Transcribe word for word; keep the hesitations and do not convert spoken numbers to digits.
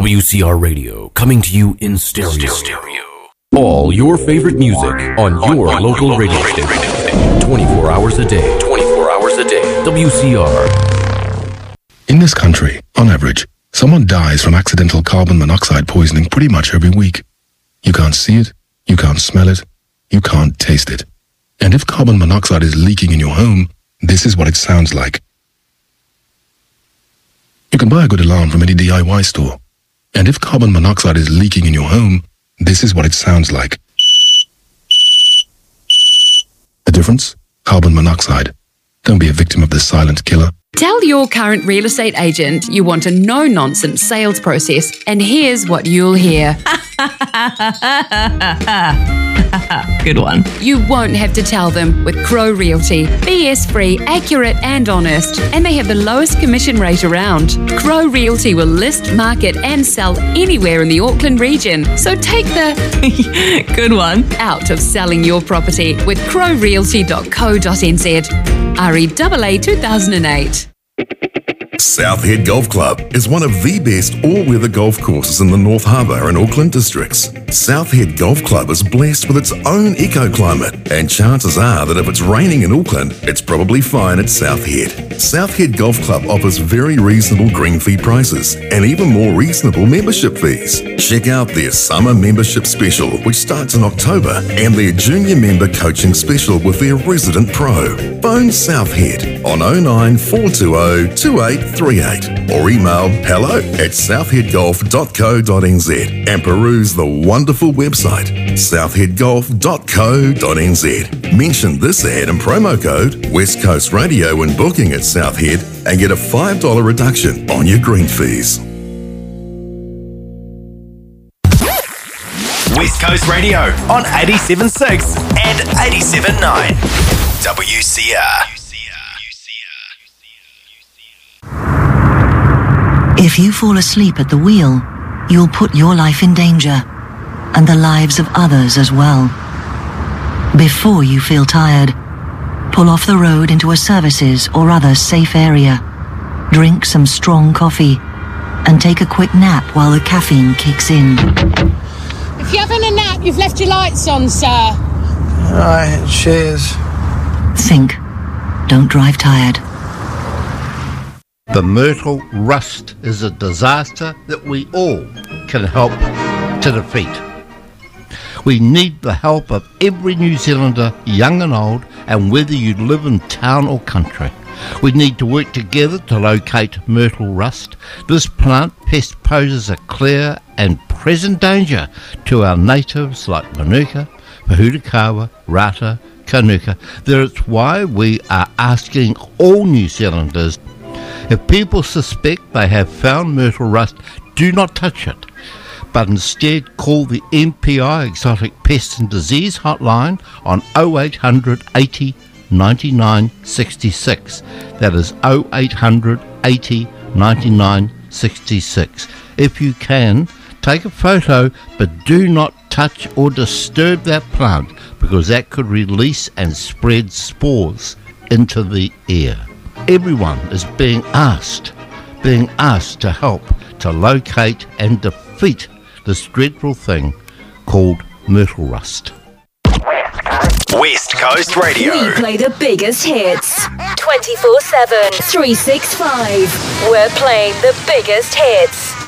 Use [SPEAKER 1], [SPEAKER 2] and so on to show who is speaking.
[SPEAKER 1] W C R Radio, coming to you in stereo. stereo. All your favorite music on your on local, local radio station. twenty-four hours a day. twenty-four hours a day. W C R.
[SPEAKER 2] In this country, on average, someone dies from accidental carbon monoxide poisoning pretty much every week. You can't see it, you can't smell it, you can't taste it. And if carbon monoxide is leaking in your home, this is what it sounds like. You can buy a good alarm from any D I Y store. And if carbon monoxide is leaking in your home, this is what it sounds like. The difference? Carbon monoxide. Don't be a victim of the silent killer.
[SPEAKER 3] Tell your current real estate agent you want a no-nonsense sales process, and here's what you'll hear.
[SPEAKER 4] Good one.
[SPEAKER 3] You won't have to tell them with Crow Realty. B S-free, accurate and honest. And they have the lowest commission rate around. Crow Realty will list, market and sell anywhere in the Auckland region. So take the
[SPEAKER 4] good one
[SPEAKER 3] out of selling your property with crow realty dot co dot n z. R E A A two thousand eight.
[SPEAKER 5] Southhead Golf Club is one of the best all-weather golf courses in the North Harbour and Auckland districts. Southhead Golf Club is blessed with its own eco-climate, and chances are that if it's raining in Auckland, it's probably fine at Southhead. Southhead Golf Club offers very reasonable green fee prices and even more reasonable membership fees. Check out their summer membership special, which starts in October, and their junior member coaching special with their resident pro. Phone Southhead on oh nine four two oh two eight three eight or email hello at southhead golf dot co dot n z and peruse the wonderful website southhead golf dot co dot n z. Mention this ad and promo code West Coast Radio when booking at Southhead and get a five dollars reduction on your green fees.
[SPEAKER 6] West Coast Radio on eighty-seven point six and eighty-seven point nine W C R.
[SPEAKER 7] If you fall asleep at the wheel, you'll put your life in danger, and the lives of others as well. Before you feel tired, pull off the road into a services or other safe area. Drink some strong coffee, and take a quick nap while the caffeine kicks in.
[SPEAKER 8] If you're having a nap, you've left your lights on, sir.
[SPEAKER 9] Alright, cheers.
[SPEAKER 7] Think. Don't drive tired.
[SPEAKER 10] The Myrtle Rust is a disaster that we all can help to defeat. We need the help of every New Zealander, young and old, and whether you live in town or country. We need to work together to locate myrtle rust. This plant pest poses a clear and present danger to our natives like Manuka, Pahutakawa, Rata, Kanuka. That's why we are asking all New Zealanders, if people suspect they have found myrtle rust, do not touch it, but instead call the M P I Exotic Pest and Disease Hotline on oh eight hundred eighty ninety-nine sixty-six. That is oh eight hundred eighty ninety-nine sixty-six. If you can, take a photo, but do not touch or disturb that plant, because that could release and spread spores into the air. Everyone is being asked, being asked to help to locate and defeat this dreadful thing called myrtle rust.
[SPEAKER 6] West Coast Radio.
[SPEAKER 11] We play the biggest hits. twenty-four seven, three sixty-five. We're playing the biggest hits.